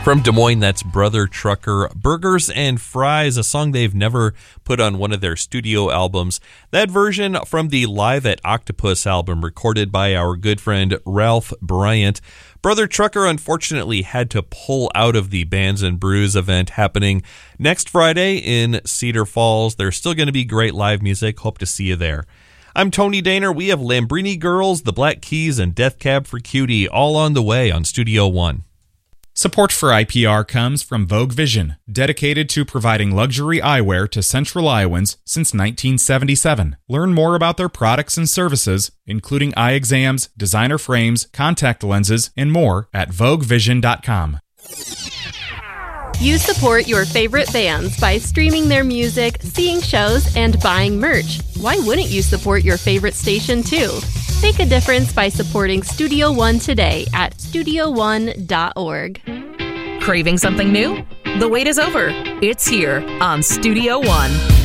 From Des Moines, that's Brother Trucker, Burgers and Fries, a song they've never put on one of their studio albums. That version from the Live at Octopus album recorded by our good friend Ralph Bryant. Brother Trucker unfortunately had to pull out of the Bands and Brews event happening next Friday in Cedar Falls. There's still going to be great live music. Hope to see you there. I'm Tony Daner. We have Lambrini Girls, The Black Keys, and Death Cab for Cutie all on the way on Studio One. Support for IPR comes from Vogue Vision, dedicated to providing luxury eyewear to Central Iowans since 1977. Learn more about their products and services, including eye exams, designer frames, contact lenses, and more at voguevision.com. You support your favorite bands by streaming their music, seeing shows, and buying merch. Why wouldn't you support your favorite station too? Make a difference by supporting Studio One today at studioone.org. Craving something new? The wait is over. It's here on Studio One.